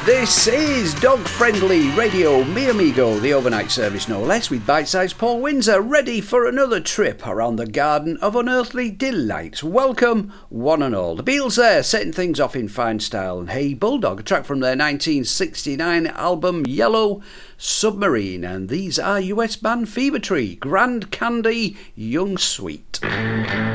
This is dog-friendly radio, mi amigo, the overnight service no less, with bite-sized Paul Windsor, ready for another trip around the garden of unearthly delights. Welcome, one and all. The Beatles there, setting things off in fine style, and Hey Bulldog, a track from their 1969 album Yellow Submarine, and these are US band Fever Tree, Grand Candy, Young Sweet.